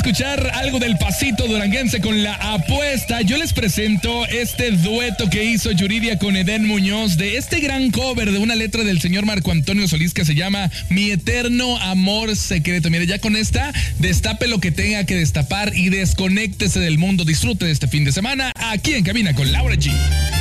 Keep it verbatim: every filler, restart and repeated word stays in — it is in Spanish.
escuchar algo del pasito duranguense con la apuesta. Yo les presento este dueto que hizo Yuridia con Edén Muñoz de este gran cover de una letra del señor Marco Antonio Solís que se llama Mi Eterno Amor Secreto. Mire, ya con esta, destape lo que tenga que destapar y desconéctese del mundo. Disfrute de este fin de semana aquí en Cabina con Laura G.